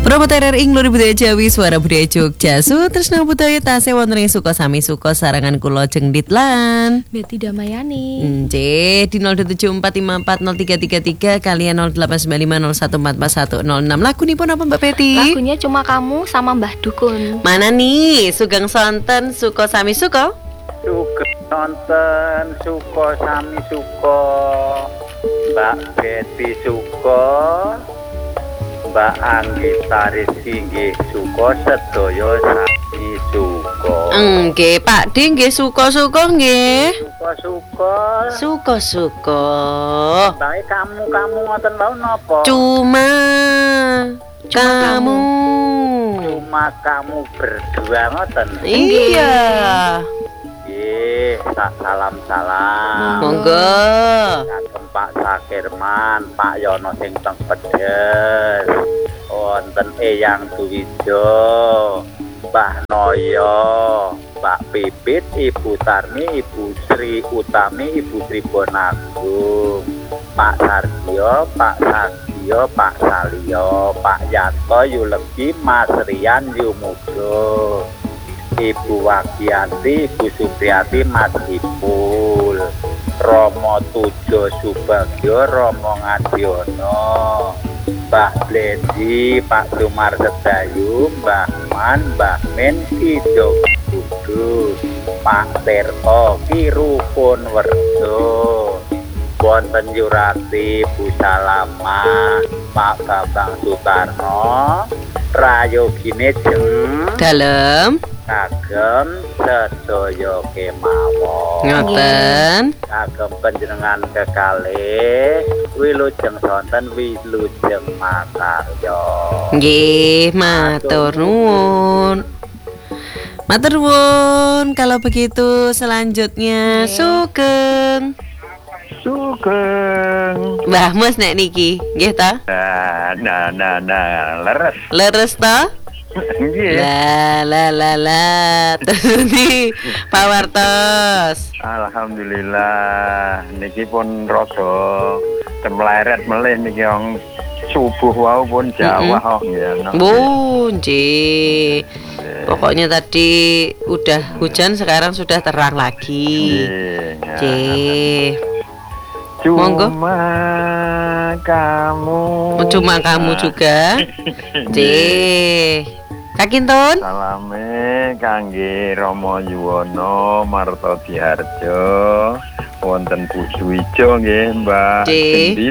Promo terer ing Lur Budaya Jawi Suara Budaya Jogja Sutresna budaya tasih wonten ing suka sami suka sarangan kula Jengdit lan Betty Damayani. Nggih di 0745403333 kalian 0895014416 lagunipun apa Mbak Betty? Lagunya Cuma Kamu sama Mbah Dukun. Mana nih Sugeng Sonten suka sami suka? Sugeng Sonten suka sami suka Mbak Betty suka Mbak Anggita Rizky nggih suka sedaya sami suka. Nggih Pak D nggih suka-suka nggih. Suka-suka. Bae kamu ngoten wau napa? Cuma kamu. Cuma kamu berdua ngoten. Iya. Nggih, salam-salam. Monggo. Kagem Pak Sakirman, Pak Yono sing teng Pedes. Wonten Eyang Duwijo, Mbah Noyo, Mbak Pipit, Ibu Tarni, Ibu Sri Utami, Ibu Tribonagung, Pak Sardio, Pak Sardio, Pak Salio, Pak Yanto Yulegi, Mas Rian Yumudo, Ibu Wagianti, Ibu Supriyati, Mas Ipul, Romo Tujo Subagio, Romo Ngadiono, Mbah Blendi, Pak Lumar Sedayu, Mbah Man, Mbah Men, Kijo Kudus, Pak Terto, Kirupun Werdo, Wonten Yurati, Bu Salama, Pak Bambang Sutarno, Rayogine Jeng Dalem kagem sedaya kemawon. ngoten. Kagem panjenengan kekalih wilujeng sonten wilujeng makarya. Nggih, matur nuwun. Matur nuwun. Kalau begitu selanjutnya Sugeng Mbah Mus nek niki, nggih ta? Leres ta? Nggih. La. Tuni Pak Wartos. Alhamdulillah niki pun rada temleret melih niki wong subuh wau pun Jawa ya. Bu, nggih. Pokoknya tadi udah hujan sekarang sudah terang lagi. Nggih. Monggo. Cuma kamu juga. Nggih. Kak Kintun. Salame kangge Romo Yuwono Marto Diharjo wonten Bu Suwijo nggih Mbak Gendit.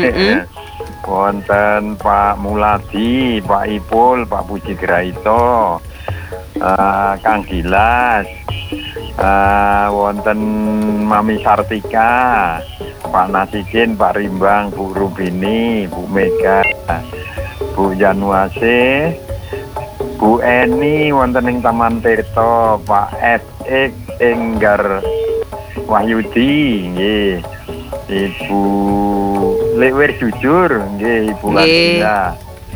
Wonten Pak Muladi, Pak Ipul, Pak Puji Graito, Kang Gilas, wonten Mami Sartika, Pak Nasidin, Pak Rimbang, Bu Rubini, Bu Mega, Bu Januase, Bu Eni wonten ing Taman Tirto, Pak FX Enggar Wahyudi nggih. Ibu Lewir Jujur nggih Ibu Ladila.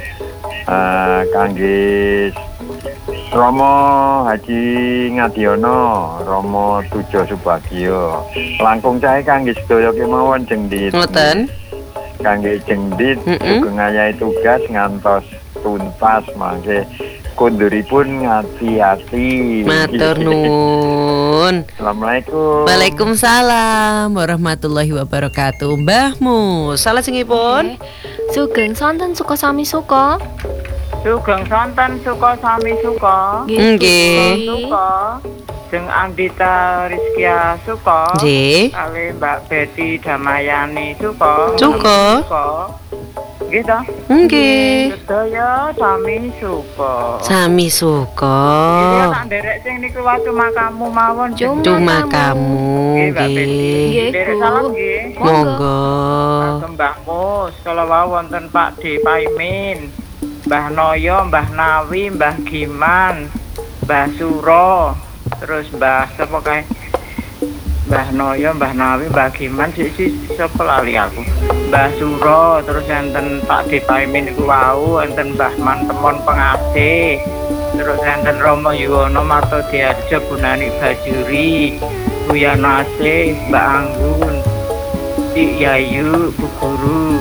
Kangge Romo Haji Ngadiono, Romo Tujo Subagio. Langkung cahe kangge sedaya kemawon Jengdit. Ngoten. Kangge Jengdit sugeng ngayahi tugas ngantos tuntas mangke kunduripun ngati-ati. Matur nuwun. Assalamualaikum. Waalaikumsalam warahmatullahi wabarakatuh. Mbah Mus, salah singipun. Sugeng Sonten suka sami suka. Sugeng sonten suka sami suka. Nggih. Suka. Jeng Anggita Rizky suka. Nggih. Kali Mbak Betty Damayani suka. Suka. Gitu. Nggih. Sedaya sami suka. Sami suka. Iya tak nderek sing niku wae cuma kamu mawon. Cuma kamu. Nggih, Mbak Betty. Nggih. Nderek salam nggih. Monggo. Mbah Mus, kalau wae wonten Pak D Paimin, Mbah Noyo, Mbah Nawi, Mbah Giman, Mbah Suro, terus Mbah sapa kae? Mbah Noyo, Mbah Nawi, Mbah Giman, sisi sapa lali aku. Mbah Suro, terus enten Pak D Paimin iku wau, enten Mbah Mantemon Pengasih. Terus enten Romo Yuwono Marto Diharjo Bunani Bajuri, Buya Nasih, Mbak Anggun, Cik Yayu, Bu Guru,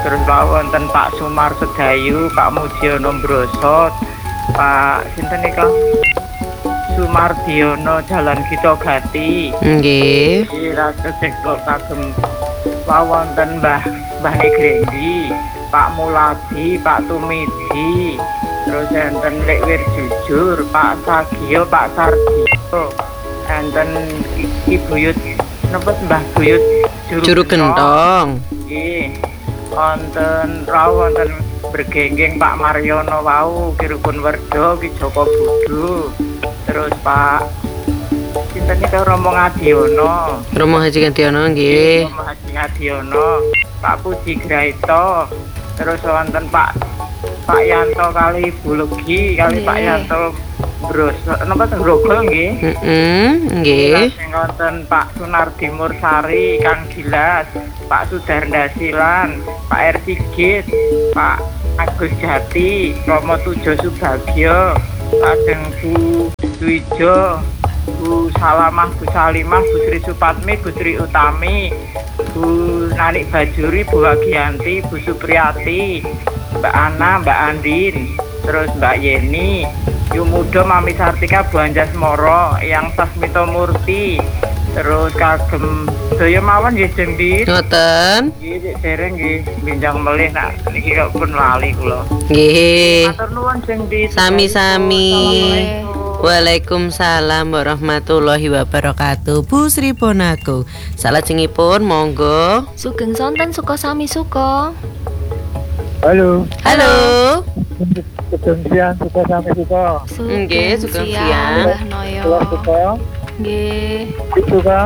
Terus wonten Pak Sumar Sedayu, Pak Mujiono Brosot, Pak sinten nika? Sumardiono Jalan Gito Gati. Nggih. Ratus sektor kagem wonten Mbah Negrendi, Pak Muladi, Pak Tumidi, terus enten Lekwir Jujur, Pak Sagio, Pak Sardio, enten Ibu Yut, napa Mbah Buyut Juru Gentong. Nggih. Wonten bergenggeng Pak Mariono wau, Kirupun Werdo, Ki Joko Budu. Terus Pak sinten iki Romo Ngadiono. Romo Haji Ngadiono nggih. Romo Haji Ngadiono, Pak Puji Graito. Terus wonten Pak Yanto kali Bulugi, kali Pak Yanto Bros, napa teng Grogol nggih? Nggih. Sing wonten Pak Sunardi Mursari, Kang Gilas, Pak Sudarda Silan, Pak Ersigit, Pak Agus Jati, Romo Tujo Subagio, lajeng Bu Duijo, Bu Salamah, Bu Salimah, Bu Sri Supatmi, Bu Sri Utami, Bu Nanik Bajuri, Bu Wagianti, Bu Supriyati, Mbak Ana, Mbak Andin, terus Mbak Yeni, Yumudo, Mami Sartika, Bu Anjas Moro, Yang Sasmito Murti, terus kagem daya mawon nggih Jeng Dit. Ngoten. Nggih, dereng nggih binjang melih nak niki kok pun lali kula. Nggih. Matur nuwun Jeng Dit. Sami-sami. Waalaikumsalam warahmatullahi wabarakatuh. Bu Sri Ponaku. Salajengipun monggo. Sugeng sonten suka sami suka. Halo. Halo. Sugeng siang, suka sami suka. Nggih, sugeng siang. Mbah Noyo. Keluar suka. Nggih. Suka.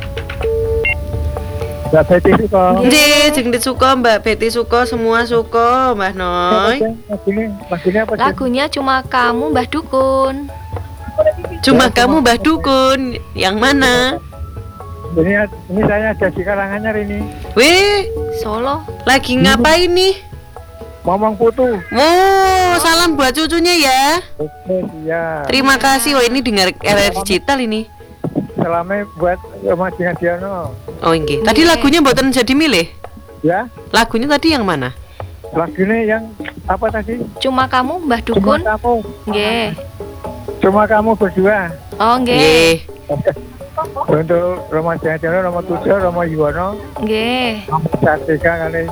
Mbak Betty suka. Nggih, Jeng Dit suka, Mbak Betty suka, semua suka, Mbah Noy. Lagunya apa sih? Lagunya cuma kamu Mbah Dukun. Cuma kamu Mbah Dukun. Yang mana? Ini saya ada di Karanganyar ini. Wih, Solo. lagi ngapain nih? Momong Putu. Oh, salam buat cucunya ya. Oke, iya. Terima kasih. Oh, ini dengar RR Digital ini. Salamnya buat Mas Dingadiono. Oh, nggih. Tadi lagunya mboten jadi milih. Ya, Lagunya tadi yang mana? lagunya yang apa tadi? Cuma kamu Mbah Cuma Dukun. kamu. Nggih. Cuma kamu berdua. Oh nggih. Nggih. Untuk Romo Dingadiono, Romo Tujo, Romo Yuwono, Nggih. Sartika kali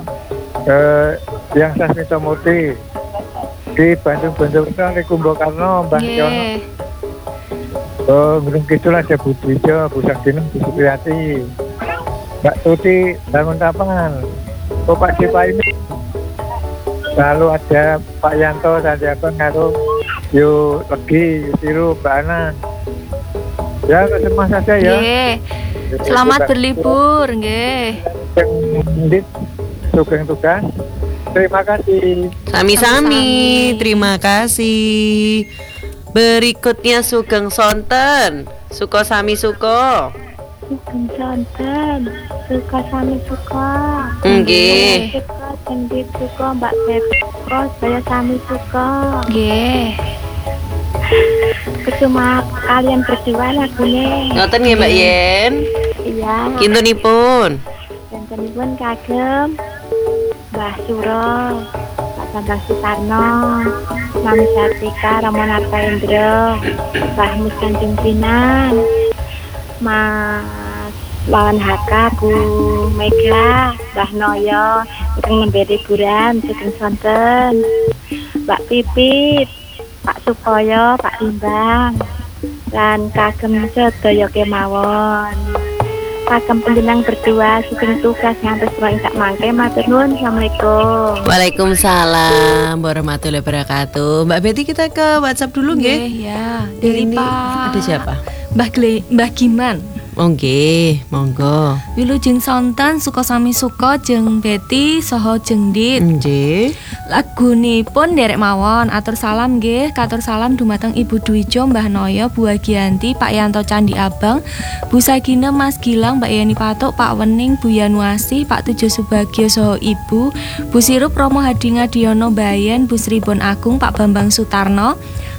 yang Sasmito Murti di Bandung di Kumbakarno, Mbah Yono. Nggih. Oh, Gunung Kidul ada Bu Dwijo, Bu Sakdino, Bu Supriyati, Mbak Tuti, Bangun Tapangan, oh Pak Cipaimi, lalu ada Pak Yanto, Sandiaga, Ngaruh, Yu Legi, Yu Tiru, Mbak Ana. Ya, semua saja ya. Nggih. Selamat berlibur, nggih. Yang Sugeng tugas. Terima kasih. Sami-sami. Terima kasih. Berikutnya Sugeng Sonten. Suko sami suko. Sugeng sonten, suka sami suka. Nggih. Suka Cendit suka, Mbak Beb suka, saya sami suka. Nggih. Cuma kalian berdua lagunya. Ngoten nggih Mbak Yen. Iya. Kintunipun. Dan pun kagem Mbah Suro, Pak Bambang Sutarno, Mami Sartika, Romo Nartendra, Mbah Mus Kanjeng Pinan, Mas Lawan Haka, Bu Mega, Mbah Noyo, sugeng nembe liburan, sugeng sonten, Mbak Pipit, Pak Sukoyo, Pak Timbang, lan kagem sedaya kemawon. Kagem penjenengan berdua sugeng tugas ngantos wae sak mangke matur nuwun. Assalamualaikum. Waalaikumsalam warahmatullahi wabarakatuh. Mbak Betty, kita ke WhatsApp dulu nggih. Ya. Dari Ini Pak. ada siapa? Mbah Giman. Oh nggih, monggo. Wilujeng sonten suka sami suka Jeng Betty saha Jeng Dit. Nggih. Lagunipun nderek mawon. Atur salam nggih, katur salam dumateng Ibu Dwijo, Mbah Noyo, Bu Agianti, Pak Yanto Candi Abang, Bu Sagina, Mas Gilang, Mbak Yeni Patuk, Pak Wening, Bu Yanuasi, Pak Tujo Subagio saha Ibu, Bu Sirup, Romo Hadi Ngadiono Bayan, Bu Sribon Agung, Pak Bambang Sutarno,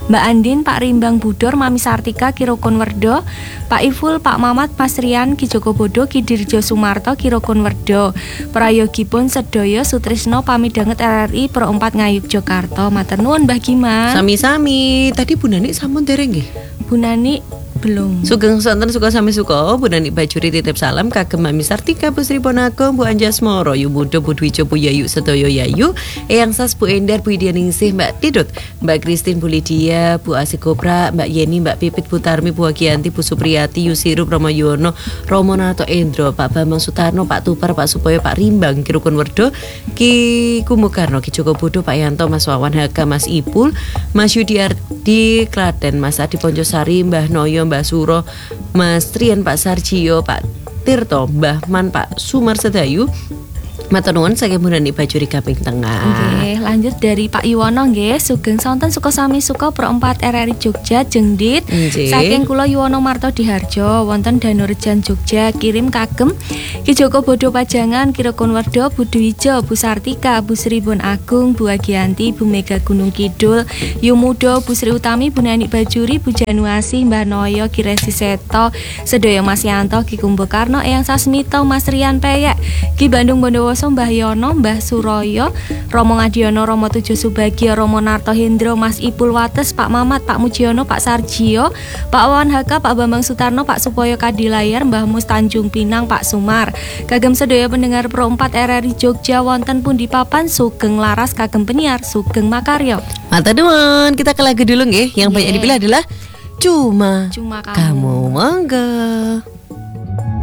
Mbak Andin, Pak Rimbang Budor, Mami Sartika, Kirokon Werdo, Pak Iful, Pak Mamat, Mas Rian, Ki Joko Bodo, Ki Dirjo Sumarto, Kirokon Werdo. Prayogipun sedaya Sutrisno pamidanget RRI Pro 4 Ngayuk Jakarta. Matur nuwun Mbah Giman. Sami-sami. Tadi Bu Nani sampun dereng nggih? Bu Nani belum. Sugeng sonten suka sami suka Bu Nani Bajuri titip salam kagem Mami Sartika, Bu Sri Ponako, Bu Anjasmoro, Yu Mudo, Bu Dwijo, Bu Yayu, Setoyo Yayu, Eyang Sas, Bu Endar, Bu Idianingsih, Mbak Tidut, Mbak Kristin, Bu Lydia, Bu Asik Kopra, Mbak Yeni, Mbak Pipit, Bu Tarmi, Bu Agianti, Bu Supriyati, Yusiru, Romo Yono, Romo Nato Endro, Pak Bambang Sutarno, Pak Tupar, Pak Supoyo, Pak Rimbang, Ki Rukun Werdo, Ki Kumukarno, Ki Joko Bodo, Pak Yanto, Mas Wawan Haka, Mas Ipul, Mas Yudi Ardi Klaten, Mas Adi Ponjosari, Mbah Noyo, Mbah Suro, Mas Trian, Pak Sarjio, Pak Tirto, Mbah Man, Pak Sumar Sedayu. Matur nuwun saking Bu Nani Bajuri kaping tengah. Nggih, lanjut dari Pak Yuwono nggih, sugeng sonten suka sami suka Pro 4 RRI Jogja Jengdit. Nggih. Saking kula Yuwono Marto Diharjo wonten Danurejan Jogja kirim kagem Ki Joko Bodo Pajangan, Kirokon Werdo, Bu Dwijo, Bu Sartika, Bu Sri Bon Agung, Bu Agianti, Bu Mega Gunung Kidul, Yu Mudo, Bu Sri Utami, Bu Nani Bajuri, Bu Januasi, Mbah Noyo, Ki Resi Seto, sedaya Mas Yanto, Ki Kumbakarno, Eyang Sasmito, Mas Rian Peyek, Ki Bandung Bondowoso, Mbah Yono, Mbah Suroyo, Romo Ngadiono, Romo Tujo Subagio, Romo Narto Hendro, Mas Ipul Wates, Pak Mamat, Pak Mujiono, Pak Sarjio, Pak Wawan Haka, Pak Bambang Sutarno, Pak Supoyo Kadilayar, Mbah Mus Tanjung Pinang, Pak Sumar. Kagem sedaya pendengar Pro 4 RRI Jogja wonten pundi papan sugeng laras kagem penyiar sugeng makaryo. Matur nuwun, kita ke lagu dulu nggih. Yang banyak Nggih. dipilih adalah Cuma Cuma Kamu. Monggo.